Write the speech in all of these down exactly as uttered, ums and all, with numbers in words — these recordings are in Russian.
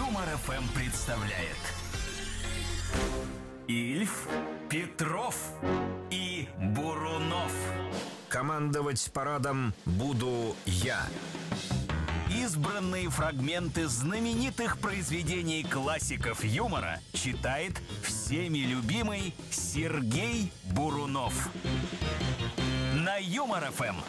Юмор эф эм представляет Ильф, Петров и Бурунов. Командовать парадом буду я. Избранные фрагменты знаменитых произведений классиков юмора читает всеми любимый Сергей Бурунов. На Юмор эф эм.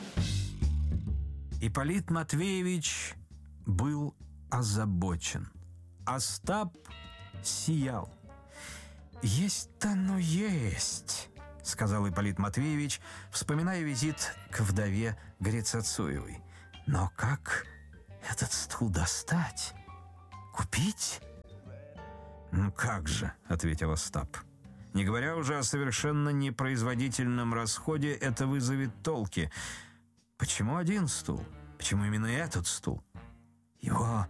Ипполит Матвеевич был озабочен. Остап сиял. «Есть-то, ну есть», — сказал Ипполит Матвеевич, вспоминая визит к вдове Грицацуевой. «Но как этот стул достать? Купить?» «Ну как же», — ответил Остап. «Не говоря уже о совершенно непроизводительном расходе, это вызовет толки. Почему один стул? Почему именно этот стул? Его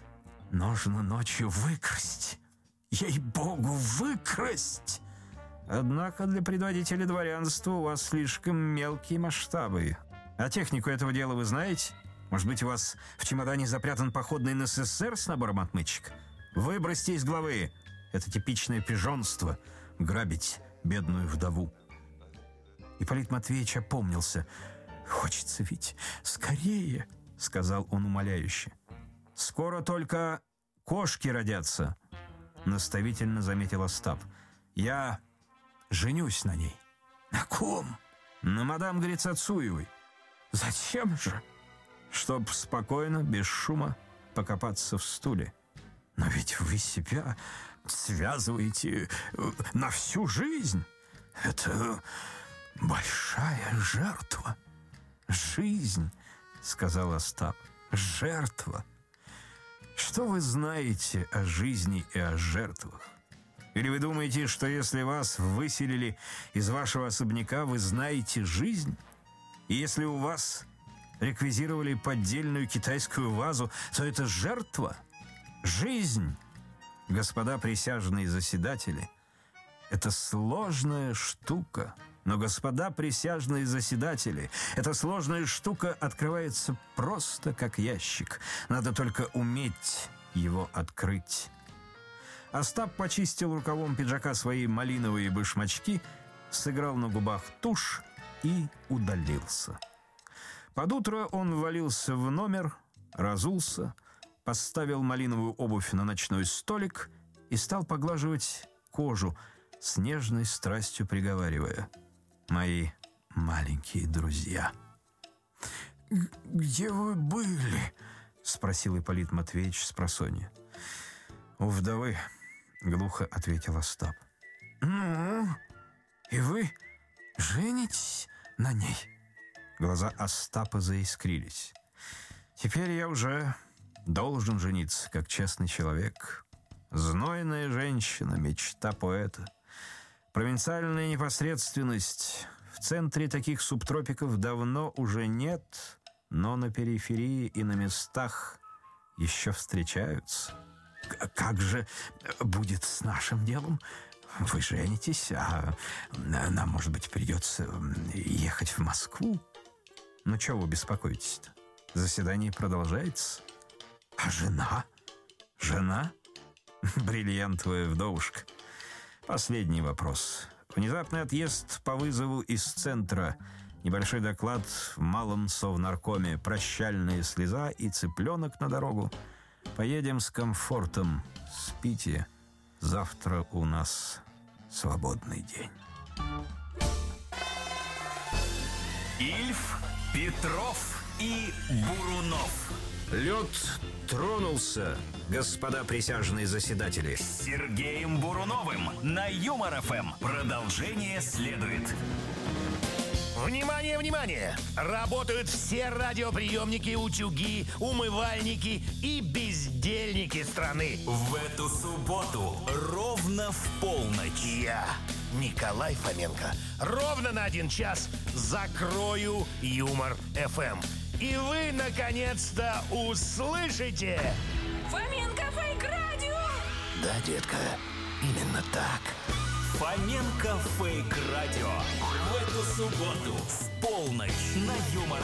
нужно ночью выкрасть. Ей-богу, выкрасть! Однако для предводителя дворянства у вас слишком мелкие масштабы. А технику этого дела вы знаете? Может быть, у вас в чемодане запрятан походный эн эс эс эр с набором отмычек? Выбросьте из головы. Это типичное пижонство — грабить бедную вдову». Ипполит Матвеевич опомнился. «Хочется ведь скорее», — сказал он умоляюще. «Скоро только кошки родятся», — наставительно заметил Остап. «Я женюсь на ней». «На ком?» «На мадам Грицацуевой». «Зачем же?» «Чтоб спокойно, без шума, покопаться в стуле». «Но ведь вы себя связываете на всю жизнь. Это большая жертва». «Жизнь», — сказал Остап, — «жертва». Что вы знаете о жизни и о жертвах? Или вы думаете, что если вас выселили из вашего особняка, вы знаете жизнь? И если у вас реквизировали поддельную китайскую вазу, то это жертва? Жизнь, господа присяжные заседатели, это сложная штука. Но, господа присяжные заседатели, эта сложная штука открывается просто как ящик. Надо только уметь его открыть. Остап почистил рукавом пиджака свои малиновые башмачки, сыграл на губах тушь и удалился. Под утро он ввалился в номер, разулся, поставил малиновую обувь на ночной столик и стал поглаживать кожу, с нежной страстью приговаривая: «Мои маленькие друзья». «Где вы были?» — спросил Ипполит Матвеевич спросонья. «У вдовы», — глухо ответил Остап. «Ну, и вы женитесь на ней?» Глаза Остапа заискрились. «Теперь я уже должен жениться, как честный человек. Знойная женщина, мечта поэта. Провинциальная непосредственность. В центре таких субтропиков давно уже нет, но на периферии и на местах еще встречаются». «Как же будет с нашим делом? Вы женитесь, а нам, может быть, придется ехать в Москву?» «Ну, чего вы беспокоитесь-то? Заседание продолжается». «А жена? Жена? Бриллиантовая вдовушка. Последний вопрос. Внезапный отъезд по вызову из центра. Небольшой доклад в малом совнаркоме. Прощальная слеза и цыпленок на дорогу. Поедем с комфортом. Спите. Завтра у нас свободный день». Ильф, Петров и Бурунов. Лед тронулся, господа присяжные заседатели. С Сергеем Буруновым на Юмор эф эм. Продолжение следует. Внимание, внимание! Работают все радиоприемники, утюги, умывальники и бездельники страны. В эту субботу ровно в полночь Я, Николай Фоменко, ровно на один час закрою Юмор эф эм. И вы, наконец-то, услышите... Фоменко Фейк Радио! Да, детка, именно так. Фоменко Фейк Радио. В эту субботу в полночь на Юмор